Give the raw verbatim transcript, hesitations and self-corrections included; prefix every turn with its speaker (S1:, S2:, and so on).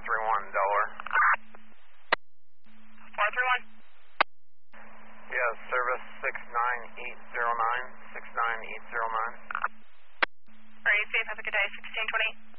S1: three one, Delaware.
S2: four three one?
S1: Yes, service six nine eight zero nine, six nine eight zero nine.
S2: Are you safe? Have a good day, sixteen twenty.